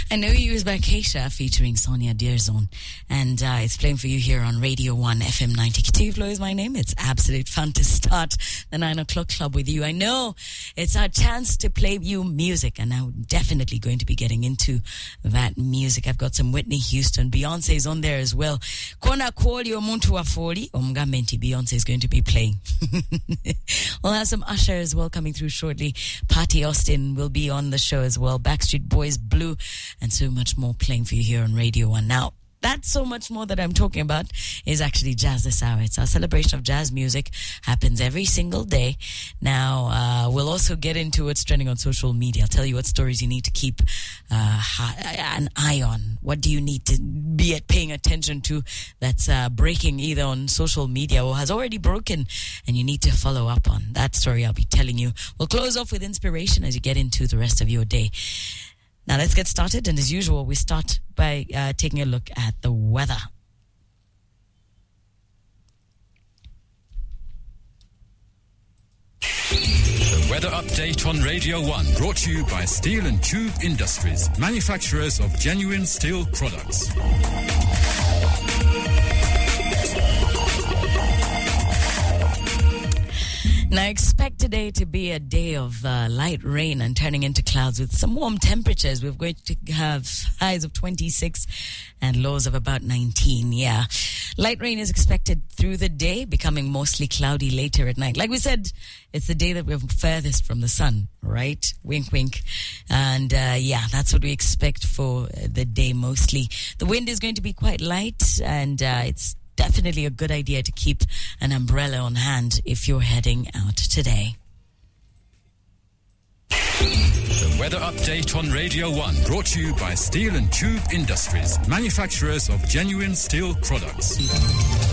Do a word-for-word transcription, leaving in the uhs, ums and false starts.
I Know You is by Keisha featuring Sonia Dearzon. And uh, it's playing for you here on Radio one F M ninety. Kitivlo is my name. It's absolute fun to start the nine o'clock club with you. I know it's our chance to play you music, and I'm definitely going to be getting into that music. I've got some Whitney Houston. Beyonce's on there as well. Kona Kwoli Omuntu Wafoli. Omgamenti Beyonce is going to be playing. We'll have some Usher as well coming through shortly. Patty Austin will be on the show as well. Backstreet Boys, Blue, and so much more playing for you here on Radio one. Now, that so much more that I'm talking about is actually Jazz This Hour. It's our celebration of jazz music. Happens every single day. Now, uh, we'll also get into what's trending on social media. I'll tell you what stories you need to keep uh, an eye on. What do you need to be at paying attention to that's uh, breaking either on social media or has already broken, and you need to follow up on. That story I'll be telling you. We'll close off with inspiration as you get into the rest of your day. Now, let's get started. And as usual, we start by uh, taking a look at the weather. The weather update on Radio one, brought to you by Steel and Tube Industries, manufacturers of genuine steel products. Now, expect today to be a day of uh, light rain and turning into clouds with some warm temperatures. We're going to have highs of twenty-six and lows of about nineteen. Yeah. Light rain is expected through the day, becoming mostly cloudy later at night. Like we said, it's the day that we're furthest from the sun, right? Wink, wink. And uh, yeah, that's what we expect for the day mostly. The wind is going to be quite light, and uh, it's definitely a good idea to keep an umbrella on hand if you're heading out today. The weather update on Radio one, brought to you by Steel and Tube Industries, manufacturers of genuine steel products.